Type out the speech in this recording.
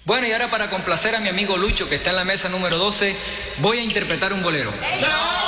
Bueno, y ahora para complacer a mi amigo Lucho, que está en la mesa número 12, voy a interpretar un bolero.